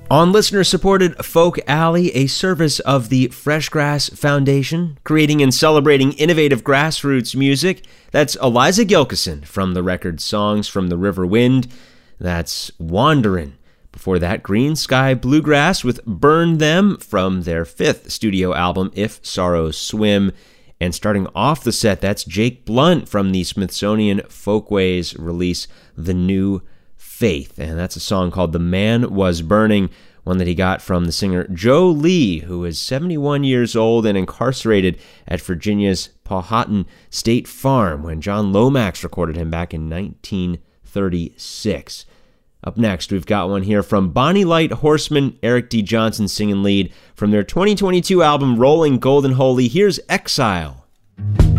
On listener-supported Folk Alley, a service of the Fresh Grass Foundation, creating and celebrating innovative grassroots music, that's Eliza Gilkison from the record Songs from the River Wind. That's Wanderin'. Before that, Green Sky Bluegrass with Burn Them from their 5th studio album, If Sorrows Swim. And starting off the set, that's Jake Blunt from the Smithsonian Folkways release, The New Faith. And that's a song called The Man Was Burning, one that he got from the singer Joe Lee, who is 71 years old and incarcerated at Virginia's Powhatan State Farm when John Lomax recorded him back in 1936. Up next, we've got one here from Bonnie Light Horseman, Eric D. Johnson singing lead from their 2022 album Rolling Golden Holy. Here's Exile.